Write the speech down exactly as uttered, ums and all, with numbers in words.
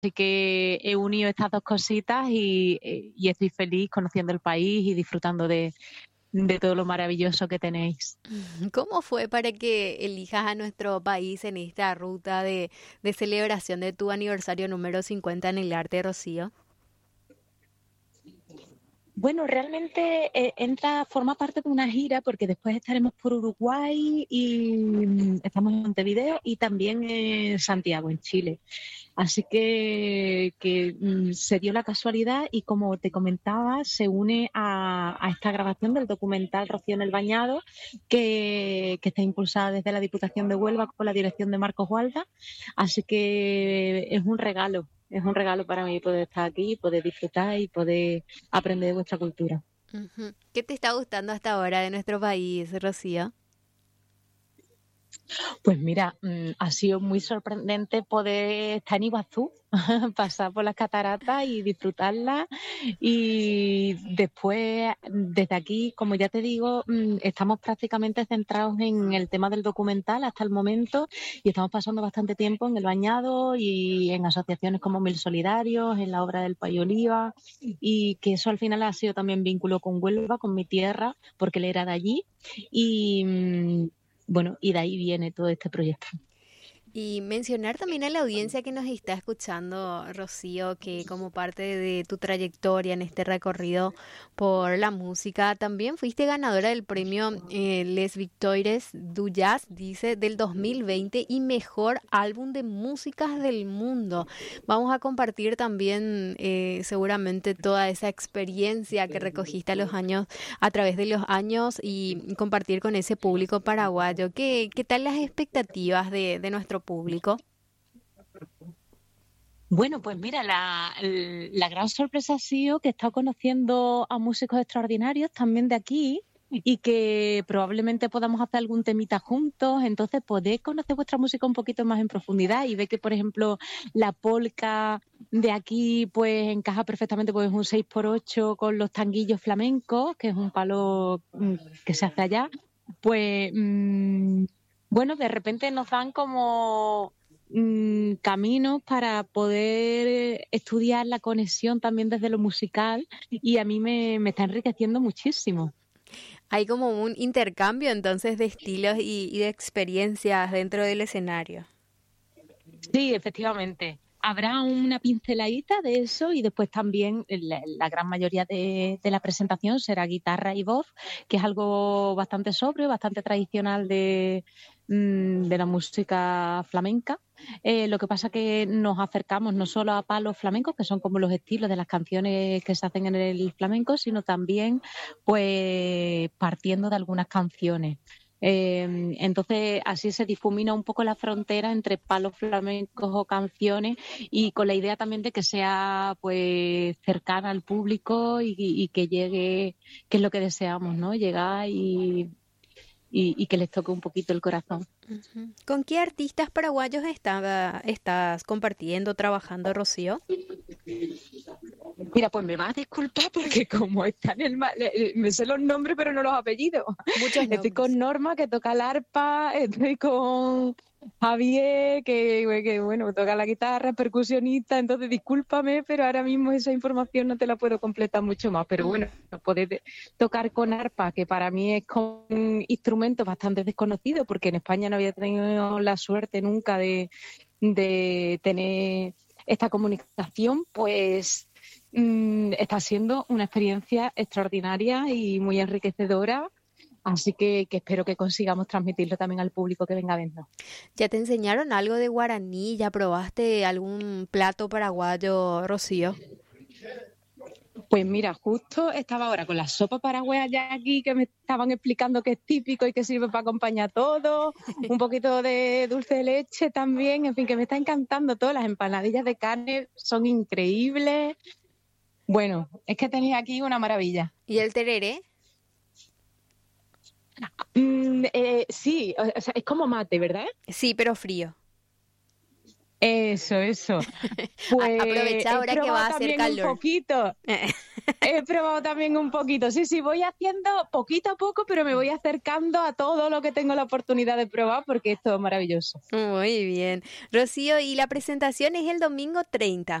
que he unido estas dos cositas y, y estoy feliz conociendo el país y disfrutando de, de todo lo maravilloso que tenéis. ¿Cómo fue para que elijas a nuestro país en esta ruta de, de celebración de tu aniversario número cincuenta en el arte, Rocío? Bueno, realmente eh, entra, forma parte de una gira porque después estaremos por Uruguay y mm, estamos en Montevideo y también en Santiago, en Chile. Así que, que mm, se dio la casualidad y como te comentaba, se une a, a esta grabación del documental Rocío en el Bañado, que, que está impulsada desde la Diputación de Huelva con la dirección de Marcos Gualda. Así que es un regalo, es un regalo para mí poder estar aquí, poder disfrutar y poder aprender de vuestra cultura. Ujú. ¿Qué te está gustando hasta ahora de nuestro país, Rocío? Pues mira, mm, ha sido muy sorprendente poder estar en Iguazú, pasar por las cataratas y disfrutarlas. Y después, desde aquí, como ya te digo, mm, estamos prácticamente centrados en el tema del documental hasta el momento y estamos pasando bastante tiempo en el Bañado y en asociaciones como Mil Solidarios, en la obra del País Oliva, y que eso al final ha sido también vínculo con Huelva, con mi tierra, porque él era de allí. Y mm, bueno, y de ahí viene todo este proyecto. Y mencionar también a la audiencia que nos está escuchando, Rocío, que como parte de tu trayectoria en este recorrido por la música, también fuiste ganadora del premio eh, Les Victoires du Jazz, dice, del dos mil veinte y mejor álbum de músicas del mundo. Vamos a compartir también eh, seguramente toda esa experiencia que recogiste a los años, a través de los años y compartir con ese público paraguayo. ¿Qué, qué tal las expectativas de, de nuestro público? Bueno, pues mira, la, la gran sorpresa ha sido que he estado conociendo a músicos extraordinarios también de aquí y que probablemente podamos hacer algún temita juntos. Entonces, podéis conocer vuestra música un poquito más en profundidad y ver que, por ejemplo, la polca de aquí pues encaja perfectamente, pues un seis por ocho con los tanguillos flamencos, que es un palo mm, que se hace allá. Pues, mm, bueno, de repente nos dan como mm, caminos para poder estudiar la conexión también desde lo musical y a mí me, me está enriqueciendo muchísimo. Hay como un intercambio entonces de estilos y, y de experiencias dentro del escenario. Sí, efectivamente. Habrá una pinceladita de eso y después también la, la gran mayoría de, de la presentación será guitarra y voz, que es algo bastante sobrio, bastante tradicional de, mm, de la música flamenca. Eh, lo que pasa que nos acercamos no solo a palos flamencos, que son como los estilos de las canciones que se hacen en el flamenco, sino también pues partiendo de algunas canciones. Eh, entonces, así se difumina un poco la frontera entre palos flamencos o canciones y con la idea también de que sea pues cercana al público y, y que llegue, que es lo que deseamos, ¿no? Llegar y, y, y que les toque un poquito el corazón. Ujú. ¿Con qué artistas paraguayos estaba, estás compartiendo, trabajando, Rocío? Mira, pues me vas a disculpar porque como está en el... ma- le- le- me sé los nombres pero no los apellidos. Muchos Estoy con nombres. Norma, que toca el arpa, estoy con Javier, que, que bueno, toca la guitarra, es percusionista, entonces discúlpame, pero ahora mismo esa información no te la puedo completar mucho más. Pero bueno, poder tocar con arpa, que para mí es con un instrumento bastante desconocido, porque en España no había tenido la suerte nunca de, de tener esta comunicación, pues mm, está siendo una experiencia extraordinaria y muy enriquecedora. Así que, que espero que consigamos transmitirlo también al público que venga a vernos. ¿Ya te enseñaron algo de guaraní? ¿Ya probaste algún plato paraguayo, Rocío? Pues mira, justo estaba ahora con la sopa paraguaya ya aquí que me estaban explicando que es típico y que sirve para acompañar todo, un poquito de dulce de leche también, en fin, que me está encantando todo. Las empanadillas de carne son increíbles. Bueno, es que tenía aquí una maravilla. ¿Y el tereré? Mm, eh, sí, o sea, es como mate, ¿verdad? Sí, pero frío. Eso, eso. A- Pues aprovecha he ahora que va probado a hacer también un calor. poquito. He probado también un poquito. Sí, sí, voy haciendo poquito a poco, pero me voy acercando a todo lo que tengo la oportunidad de probar porque esto es maravilloso. Muy bien. Rocío, y la presentación es el domingo treinta.